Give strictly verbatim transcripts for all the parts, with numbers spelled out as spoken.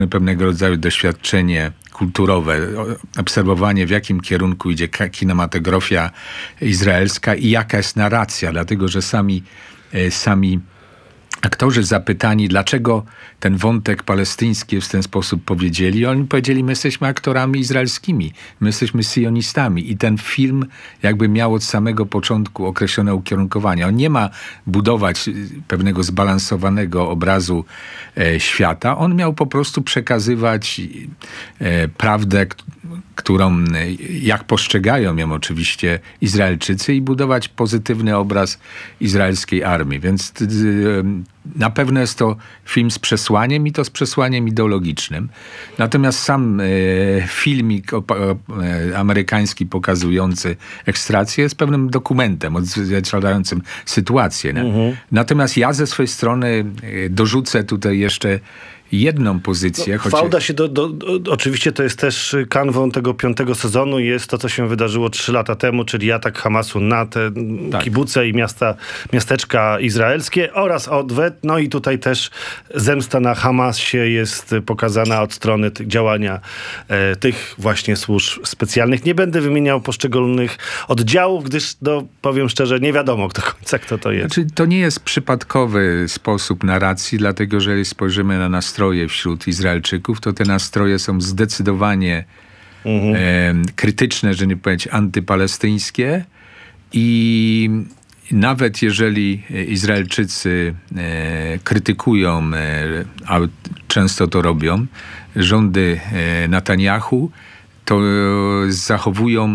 pewnego rodzaju doświadczenie kulturowe, obserwowanie, w jakim kierunku idzie kinematografia izraelska i jaka jest narracja, dlatego że sami, sami aktorzy zapytani, dlaczego ten wątek palestyński jest w ten sposób powiedzieli, oni powiedzieli, my jesteśmy aktorami izraelskimi, my jesteśmy sionistami i ten film jakby miał od samego początku określone ukierunkowanie. On nie ma budować pewnego zbalansowanego obrazu e, świata, on miał po prostu przekazywać e, prawdę, którą, jak postrzegają ją oczywiście Izraelczycy i budować pozytywny obraz izraelskiej armii. Więc na pewno jest to film z przesłaniem i to z przesłaniem ideologicznym. Natomiast sam e, filmik o, e, amerykański pokazujący ekstrację jest pewnym dokumentem odzwierciedlającym sytuację. Mhm. Natomiast ja ze swojej strony e, dorzucę tutaj jeszcze jedną pozycję. No, Fauda choć... się do, do, do, oczywiście to jest też kanwą tego piątego sezonu, jest to, co się wydarzyło trzy lata temu, czyli atak Hamasu na te tak. kibuce i miasta, miasteczka izraelskie oraz odwet. No i tutaj też zemsta na Hamasie jest pokazana od strony tych działania e, tych właśnie służb specjalnych. Nie będę wymieniał poszczególnych oddziałów, gdyż no, powiem szczerze, nie wiadomo do końca, kto to jest. Znaczy, to nie jest przypadkowy sposób narracji, dlatego że jeżeli spojrzymy na nastroje wśród Izraelczyków, to te nastroje są zdecydowanie mhm. e, krytyczne, że nie powiedzieć antypalestyńskie i nawet jeżeli Izraelczycy e, krytykują, e, a często to robią, rządy e, Netanyahu, to e, zachowują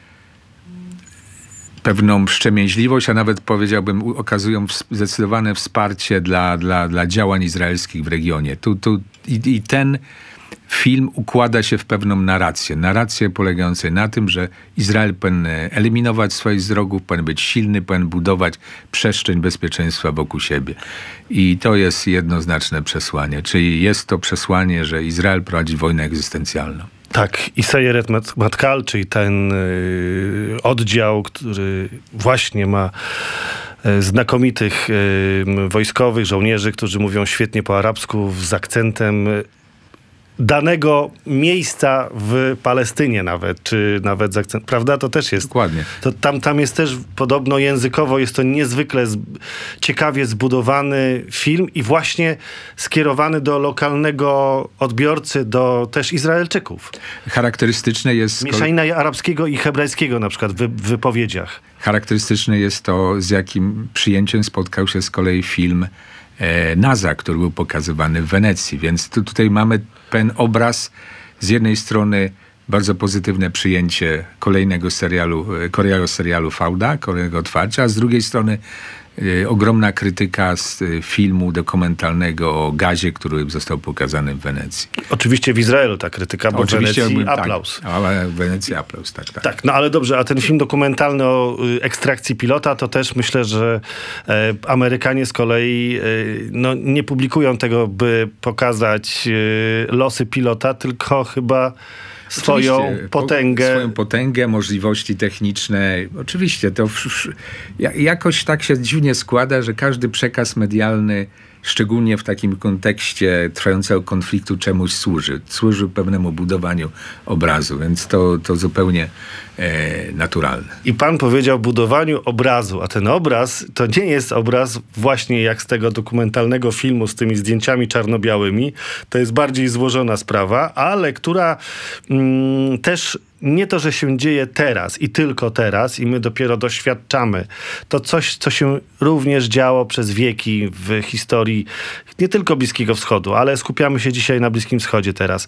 pewną wstrzemięźliwość, a nawet powiedziałbym, okazują zdecydowane wsparcie dla, dla, dla działań izraelskich w regionie. Tu, tu, i, I ten film układa się w pewną narrację. Narrację polegającą na tym, że Izrael powinien eliminować swoich wrogów, powinien być silny, powinien budować przestrzeń bezpieczeństwa wokół siebie. I to jest jednoznaczne przesłanie. Czyli jest to przesłanie, że Izrael prowadzi wojnę egzystencjalną. Tak, i Sayeret Matkal, czyli ten y, oddział, który właśnie ma y, znakomitych y, wojskowych, żołnierzy, którzy mówią świetnie po arabsku, z akcentem y, danego miejsca w Palestynie nawet, czy nawet z akcentem, prawda? To też jest. Dokładnie. To tam, tam jest też podobno językowo, jest to niezwykle z, ciekawie zbudowany film i właśnie skierowany do lokalnego odbiorcy, do też Izraelczyków. Charakterystyczne jest... Mieszanina arabskiego i hebrajskiego na przykład w, w wypowiedziach. Charakterystyczne jest to, z jakim przyjęciem spotkał się z kolei film e, Naza, który był pokazywany w Wenecji. Więc tu, tutaj mamy pewien obraz, z jednej strony bardzo pozytywne przyjęcie kolejnego serialu, kolejnego serialu Fauda, kolejnego otwarcia, a z drugiej strony y, ogromna krytyka z y, filmu dokumentalnego o gazie, który został pokazany w Wenecji. Oczywiście w Izraelu ta krytyka, bo Oczywiście, w Wenecji tak, aplauz. Ale w Wenecji aplauz, tak, tak. Tak, no ale dobrze, a ten film dokumentalny o y, ekstrakcji pilota, to też myślę, że e, Amerykanie z kolei e, no, nie publikują tego, by pokazać e, losy pilota, tylko chyba swoją Oczywiście, potęgę. Swoją potęgę, możliwości techniczne. Oczywiście to w, w, jakoś tak się dziwnie składa, że każdy przekaz medialny, szczególnie w takim kontekście trwającego konfliktu, czemuś służy. Służy pewnemu budowaniu obrazu, więc to, to zupełnie e, naturalne. I pan powiedział budowaniu obrazu, a ten obraz to nie jest obraz właśnie jak z tego dokumentalnego filmu z tymi zdjęciami czarno-białymi. To jest bardziej złożona sprawa, ale która mm, też nie to, że się dzieje teraz i tylko teraz i my dopiero doświadczamy. To coś, co się również działo przez wieki w historii nie tylko Bliskiego Wschodu, ale skupiamy się dzisiaj na Bliskim Wschodzie teraz.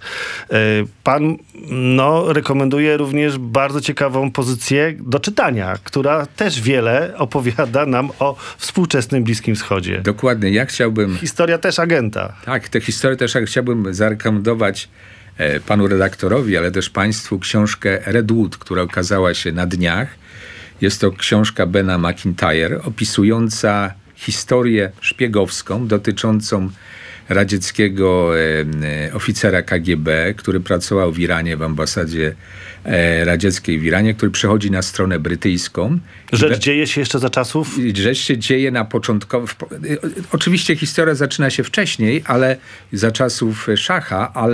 Pan no, rekomenduje również bardzo ciekawą pozycję do czytania, która też wiele opowiada nam o współczesnym Bliskim Wschodzie. Dokładnie. Ja chciałbym... Historia też agenta. Tak, tę historię też chciałbym zarekomendować panu redaktorowi, ale też państwu książkę Redwood, która okazała się na dniach. Jest to książka Bena McIntyre opisująca historię szpiegowską dotyczącą radzieckiego e, oficera K G B, który pracował w Iranie, w ambasadzie e, radzieckiej w Iranie, który przechodzi na stronę brytyjską. Rzecz dzieje się jeszcze za czasów? Rzecz się dzieje na początkowo... Oczywiście historia zaczyna się wcześniej, ale za czasów szacha, ale